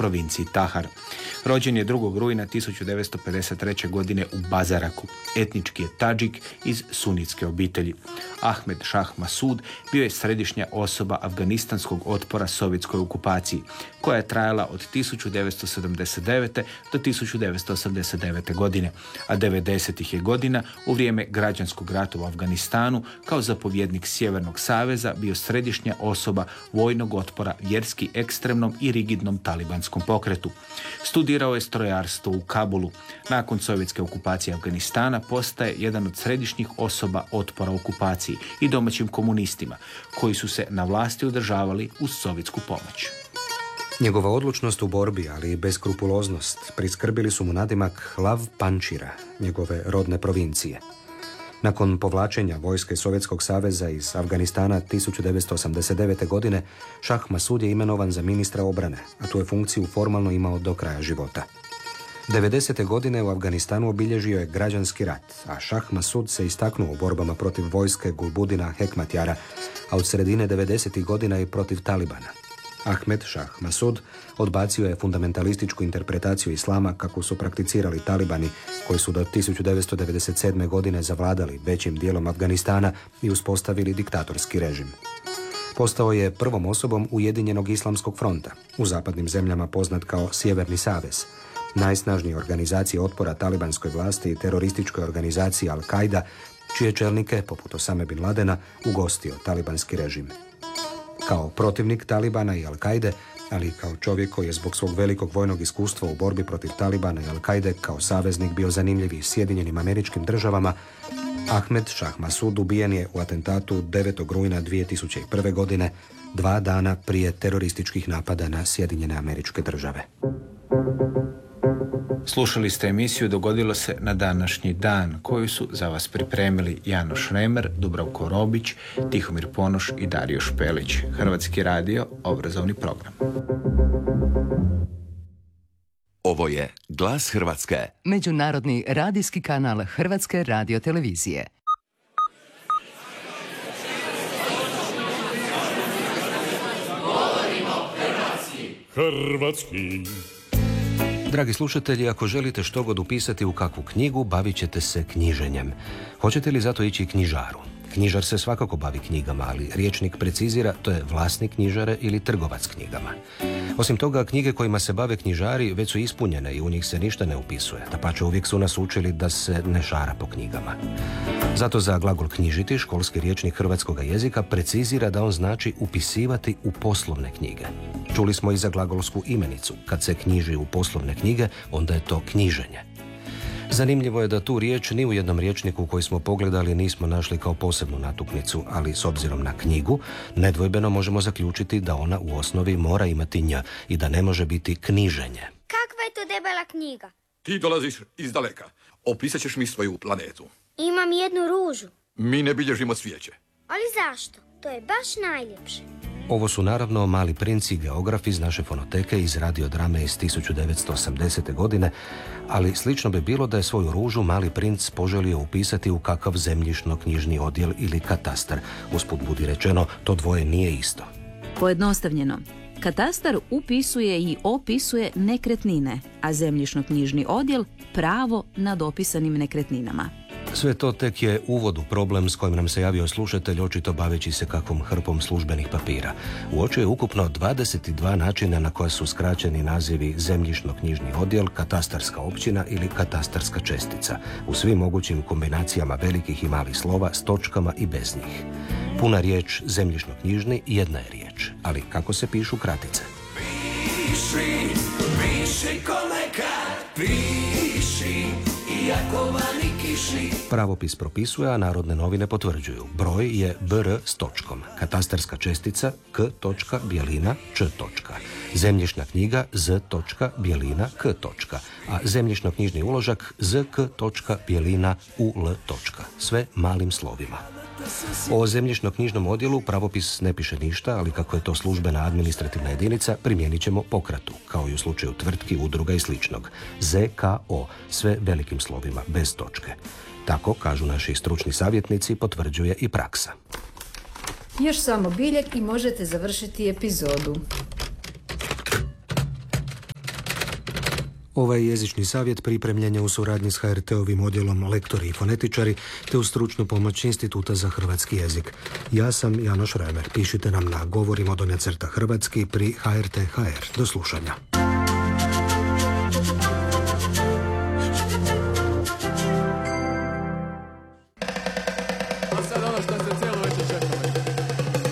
provinciji Tahar. Rođen je 2. rujna 1953. godine u Bazaraku. Etnički je Tadžik iz sunitske obitelji. Ahmed Šah Masud bio je središnja osoba afganistanskog otpora sovjetskoj okupaciji, koja je trajala od 1979. do 1989. godine, a 90. je godina u vrijeme građanskog rata u Afganistanu kao zapovjednik Sjevernog saveza bio središnja osoba vojnog otpora vjerski ekstremnom i rigidnom talibanskom pokretu. Studirao je strojarstvo u Kabulu. Nakon sovjetske okupacije Afganistana postaje jedan od središnjih osoba otpora okupaciji i domaćim komunistima, koji su se na vlasti održavali uz sovjetsku pomoć. Njegova odlučnost u borbi, ali i beskrupuloznost, priskrbili su mu nadimak Lav Pančira, njegove rodne provincije. Nakon povlačenja vojske Sovjetskog saveza iz Afganistana 1989. godine, Šah Masud je imenovan za ministra obrane, a tu je funkciju formalno imao do kraja života. 90. godine u Afganistanu obilježio je građanski rat, a Šah Masud se istaknuo u borbama protiv vojske Gulbudina Hekmatjara, a od sredine 90. godina i protiv Talibana. Ahmed Šah Masud odbacio je fundamentalističku interpretaciju islama kako su prakticirali talibani, koji su do 1997. godine zavladali većim dijelom Afganistana i uspostavili diktatorski režim. Postao je prvom osobom Ujedinjenog islamskog fronta, u zapadnim zemljama poznat kao Sjeverni savez, najsnažnije organizacije otpora talibanskoj vlasti i terorističkoj organizaciji Al-Qaida, čije čelnike, poput Osame bin Ladena, ugostio talibanski režim. Kao protivnik Talibana i Al-Qaide, ali i kao čovjek koji je zbog svog velikog vojnog iskustva u borbi protiv Talibana i Al-Qaide kao saveznik bio zanimljiv i Sjedinjenim Američkim Državama, Ahmed Šah Masud ubijen je u atentatu 9. rujna 2001. godine, 2 dana prije terorističkih napada na Sjedinjene Američke Države. Slušali ste emisiju Dogodilo se na današnji dan, koju su za vas pripremili Janoš Remer, Dubravko Robić, Tihomir Ponoš i Dario Špelić. Hrvatski radio, obrazovni program. Ovo je Glas Hrvatske. Međunarodni radijski kanal Hrvatske radiotelevizije. Hrvatski. Dragi slušatelji, ako želite što god upisati u kakvu knjigu, bavit ćete se knjiženjem. Hoćete li zato ići knjižaru? Knjižar se svakako bavi knjigama, ali rječnik precizira, to je vlasnik knjižare ili trgovac knjigama. Osim toga, knjige kojima se bave knjižari već su ispunjene i u njih se ništa ne upisuje. Dapače, uvijek su nas učili da se ne šara po knjigama. Zato za glagol knjižiti školski rječnik hrvatskog jezika precizira da on znači upisivati u poslovne knjige. Čuli smo i za glagolsku imenicu. Kad se knjiži u poslovne knjige, onda je to knjiženje. Zanimljivo je da tu riječ ni u jednom rječniku koji smo pogledali nismo našli kao posebnu natuknicu, ali s obzirom na knjigu, nedvojbeno možemo zaključiti da ona u osnovi mora imati nj i da ne može biti knjiženje. Kakva je to debela knjiga? Ti dolaziš iz daleka. Opisat ćeš mi svoju planetu. Imam jednu ružu. Mi ne bilježimo cvijeće. Ali zašto? To je baš najljepše. Ovo su naravno Mali princ i geograf iz naše fonoteke iz radiodrame iz 1980. godine, ali slično bi bilo da je svoju ružu Mali princ poželio upisati u kakav zemljišno-knjižni odjel ili katastar. Usput budi rečeno, to dvoje nije isto. Pojednostavljeno, katastar upisuje i opisuje nekretnine, a zemljišno-knjižni odjel pravo nad opisanim nekretninama. Sve to tek je uvod u problem s kojim nam se javio slušatelj, očito baveći se kakvom hrpom službenih papira. Uočio je ukupno 22 načina na koja su skraćeni nazivi zemljišno-knjižni odjel, katastarska općina ili katastarska čestica, u svim mogućim kombinacijama velikih i malih slova s točkama i bez njih. Puna riječ zemljišno-knjižni jedna je riječ, ali kako se pišu kratice? Piši ko nekad, piši, iako vani kiši. Pravopis propisuje, a Narodne novine potvrđuju. Broj je BR s točkom, katastarska čestica K. Bjelina Č. Zemljišna knjiga Z. Bjelina K. A zemljišno-knjižni uložak ZK. Bjelina UL. Sve malim slovima. O zemljišno-knjižnom odjelu pravopis ne piše ništa, ali kako je to službena administrativna jedinica, primijenit ćemo pokratu, kao i u slučaju tvrtki, udruga i sličnog. ZKO, sve velikim slovima, bez točke. Tako, kažu naši stručni savjetnici, potvrđuje i praksa. Još samo biljeg i možete završiti epizodu. Ovaj jezični savjet pripremljen je u suradnji s HRT-ovim odjelom Lektori i fonetičari te uz stručnu pomoć Instituta za hrvatski jezik. Ja sam Janoš Remer. Pišite nam na govorimo_hrvatski pri HRT.hr. Do slušanja.